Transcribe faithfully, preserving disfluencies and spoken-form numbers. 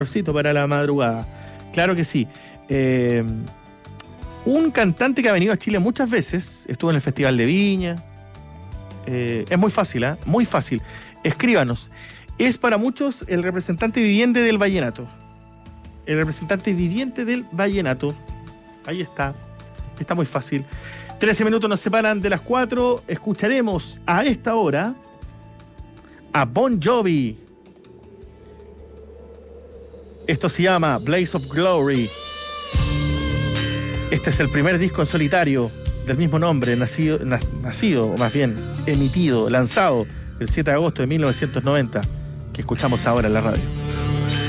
para la madrugada. Claro que sí. Eh, un cantante que ha venido a Chile muchas veces, estuvo en el Festival de Viña. Eh, es muy fácil, ¿eh? Muy fácil. Escríbanos. Es para muchos el representante viviente del vallenato. El representante viviente del vallenato. Ahí está. Está muy fácil. trece minutos nos separan de las cuatro. Escucharemos a esta hora a Bon Jovi. Esto se llama Blaze of Glory. Este es el primer disco en solitario del mismo nombre, nacido, nacido, o más bien emitido, lanzado el siete de agosto de mil novecientos noventa, que escuchamos ahora en la radio.